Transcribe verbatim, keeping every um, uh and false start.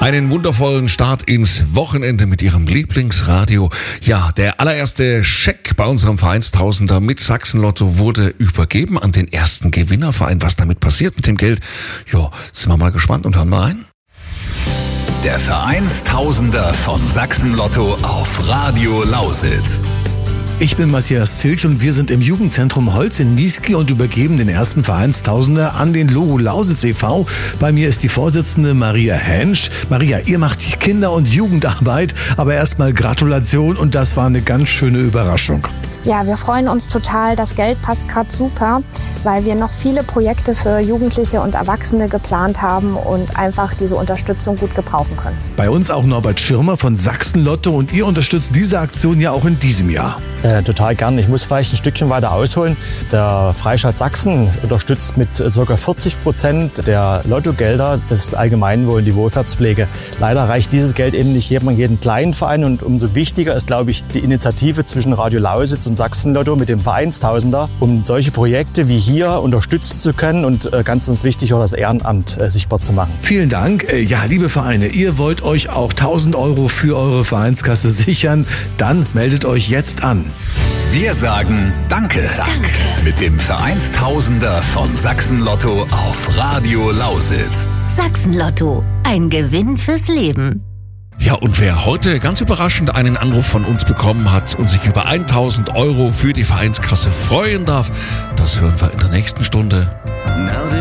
Einen wundervollen Start ins Wochenende mit Ihrem Lieblingsradio. Ja, der allererste Scheck bei unserem Vereinstausender mit Sachsen-Lotto wurde übergeben an den ersten Gewinnerverein. Was damit passiert mit dem Geld? Ja, sind wir mal gespannt und hören mal rein. Der Vereinstausender von Sachsen-Lotto auf Radio Lausitz. Ich bin Matthias Zilch und wir sind im Jugendzentrum Holz in Niesky und übergeben den ersten Vereinstausender an den Logo Lausitz e V. Bei mir ist die Vorsitzende Maria Hensch. Maria, ihr macht die Kinder- und Jugendarbeit, aber erstmal Gratulation und das war eine ganz schöne Überraschung. Ja, wir freuen uns total. Das Geld passt gerade super, weil wir noch viele Projekte für Jugendliche und Erwachsene geplant haben und einfach diese Unterstützung gut gebrauchen können. Bei uns auch Norbert Schirmer von Sachsen-Lotto und ihr unterstützt diese Aktion ja auch in diesem Jahr. Äh, total gern. Ich muss vielleicht ein Stückchen weiter ausholen. Der Freistaat Sachsen unterstützt mit ca. vierzig Prozent der Lottogelder das Allgemeinwohl und die Wohlfahrtspflege. Leider reicht dieses Geld eben nicht jedem, jeden kleinen Verein und umso wichtiger ist, glaube ich, die Initiative zwischen Radio Lausitz und Sachsen-Lotto mit dem Vereinstausender, um solche Projekte wie hier unterstützen zu können und äh, ganz, ganz wichtig auch das Ehrenamt äh, sichtbar zu machen. Vielen Dank. Äh, ja, liebe Vereine, ihr wollt euch auch tausend Euro für eure Vereinskasse sichern, dann meldet euch jetzt an. Wir sagen Danke. Danke. Mit dem Vereinstausender von Sachsen-Lotto auf Radio Lausitz. Sachsen-Lotto. Ein Gewinn fürs Leben. Ja, und wer heute ganz überraschend einen Anruf von uns bekommen hat und sich über tausend Euro für die Vereinskasse freuen darf, das hören wir in der nächsten Stunde.